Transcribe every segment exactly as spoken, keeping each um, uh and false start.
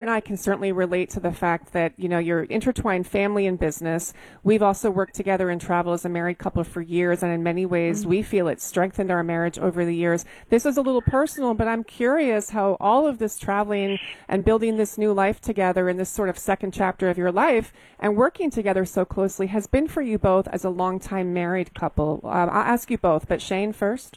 and I can certainly relate to the fact that, you know, you're intertwined family and business. We've also worked together in travel as a married couple for years, and in many ways, mm-hmm. we feel it's strengthened our marriage over the years. This is a little personal, but I'm curious how all of this traveling and building this new life together in this sort of second chapter of your life and working together so closely has been for you both as a longtime married couple. Um, I'll ask you both, but Shane first.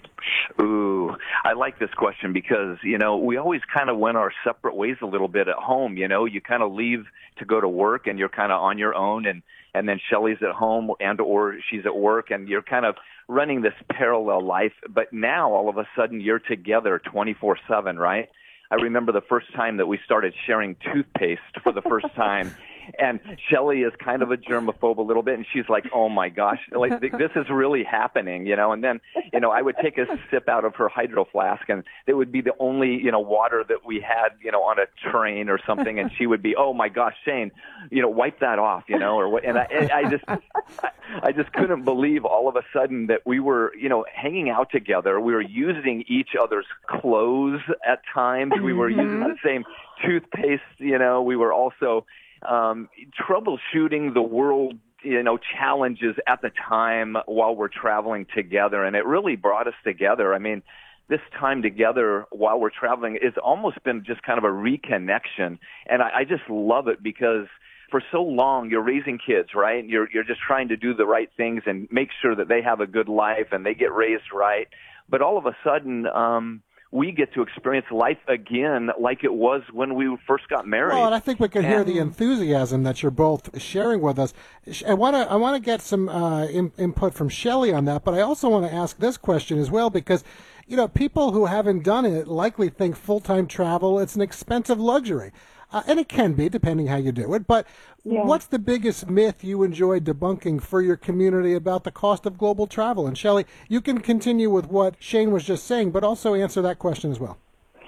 Ooh, I like this question because, you know, we always kind of went our separate ways a little bit at home. You know, you kind of leave to go to work and you're kind of on your own, and, and then Shelley's at home and or she's at work, and you're kind of running this parallel life. But now all of a sudden you're together twenty-four seven, right? I remember the first time that we started sharing toothpaste for the first time. And Shelley is kind of a germaphobe a little bit, and she's like, oh, my gosh, like this is really happening, you know. And then, you know, I would take a sip out of her hydro flask, and it would be the only, you know, water that we had, you know, on a train or something, and she would be, oh, my gosh, Shane, you know, wipe that off, you know. or what? And I, I just I, I just couldn't believe all of a sudden that we were, you know, hanging out together. We were using each other's clothes at times. We were using the same toothpaste, you know. We were also Um, troubleshooting the world, you know, challenges at the time while we're traveling together. And it really brought us together. I mean, this time together while we're traveling has almost been just kind of a reconnection. And I, I just love it because for so long you're raising kids, right? You're, you're just trying to do the right things and make sure that they have a good life and they get raised right. But all of a sudden, um, we get to experience life again like it was when we first got married. Well, and I think we can and, hear the enthusiasm that you're both sharing with us. I want to I want to get some uh, in, input from Shelley on that, but I also want to ask this question as well because, you know, people who haven't done it likely think full-time travel, it's an expensive luxury. Uh, and it can be, depending how you do it. But yeah. What's the biggest myth you enjoy debunking for your community about the cost of global travel? And Shelley, you can continue with what Shane was just saying, but also answer that question as well.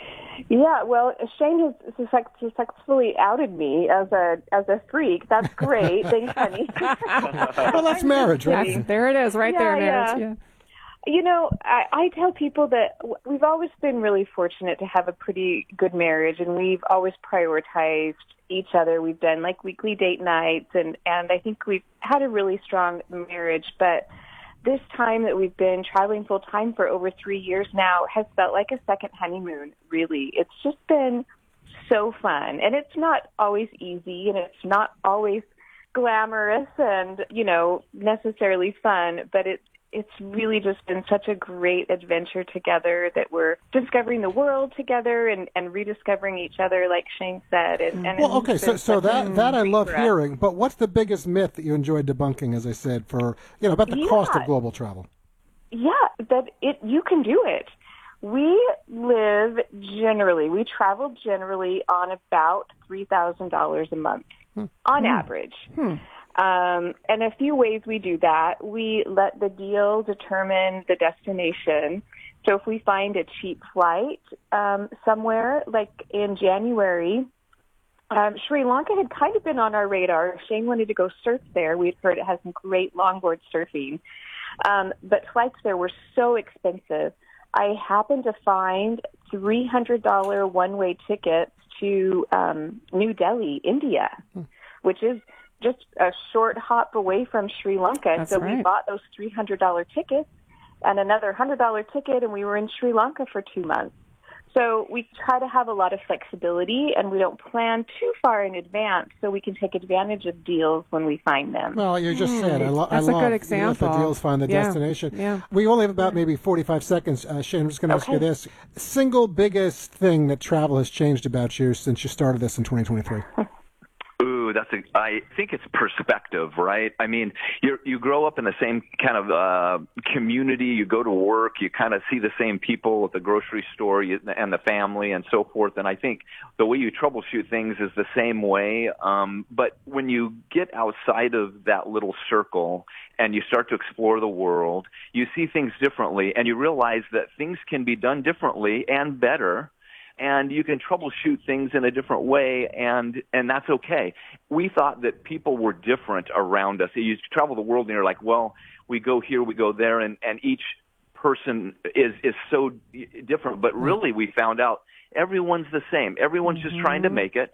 Yeah, well, Shane has successfully outed me as a as a freak. That's great. Thanks, honey. Well, that's marriage, right? That's, there it is, right yeah, there, marriage. Yeah. Yeah. You know, I, I tell people that we've always been really fortunate to have a pretty good marriage, and we've always prioritized each other. We've done like weekly date nights, and, and I think we've had a really strong marriage. But this time that we've been traveling full time for over three years now has felt like a second honeymoon, really. It's just been so fun. And it's not always easy, and it's not always glamorous and, you know, necessarily fun, but it's It's really just been such a great adventure together that we're discovering the world together and, and rediscovering each other, like Shane said. And, and well, okay, so so that that I love hearing. But what's the biggest myth that you enjoyed debunking, as I said, for you know about the yeah. cost of global travel? Yeah, that it you can do it. We live generally, we travel generally on about three thousand dollars a month hmm. on hmm. average. Hmm. Um, and a few ways we do that. We let the deal determine the destination. So if we find a cheap flight um, somewhere, like in January, um, Sri Lanka had kind of been on our radar. Shane wanted to go surf there. We'd heard it has some great longboard surfing. Um, but flights there were so expensive. I happened to find three hundred dollars one-way tickets to um, New Delhi, India, hmm. which is just a short hop away from Sri Lanka. That's so right. we bought those three hundred dollars tickets and another one hundred dollars ticket, and we were in Sri Lanka for two months. So we try to have a lot of flexibility, and we don't plan too far in advance so we can take advantage of deals when we find them. Well, you just mm. said, I, lo- That's I a love good example. You let the deals find the yeah. destination. Yeah. We only have about maybe forty-five seconds. Uh, Shane, I'm just going to okay. ask you this. Single biggest thing that travel has changed about you since you started this in twenty twenty-three? Ooh, that's a, I think it's perspective, right? I mean, you you grow up in the same kind of uh, community. You go to work. You kind of see the same people at the grocery store you, and the family and so forth. And I think the way you troubleshoot things is the same way. Um, but when you get outside of that little circle and you start to explore the world, you see things differently, and you realize that things can be done differently and better. And you can troubleshoot things in a different way, and, and that's okay. We thought that people were different around us. You travel the world, and you're like, well, we go here, we go there, and, and each person is, is so different. But really, we found out everyone's the same. Everyone's mm-hmm. just trying to make it.